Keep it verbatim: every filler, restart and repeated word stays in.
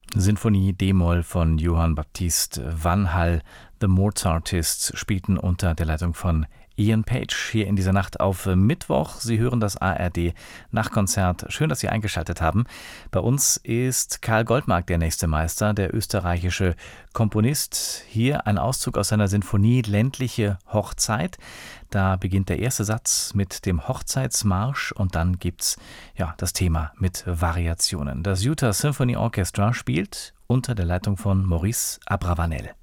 Sinfonie D-Moll von Johann Baptist van Hall. The Mozartists spielten unter der Leitung von Ian Page hier in dieser Nacht auf Mittwoch. Sie hören das A R D Nachtkonzert. Schön, dass Sie eingeschaltet haben. Bei uns ist Karl Goldmark der nächste Meister, der österreichische Komponist. Hier ein Auszug aus seiner Sinfonie Ländliche Hochzeit. Da beginnt der erste Satz mit dem Hochzeitsmarsch und dann gibt's ja das Thema mit Variationen. Das Utah Symphony Orchestra spielt unter der Leitung von Maurice Abravanel.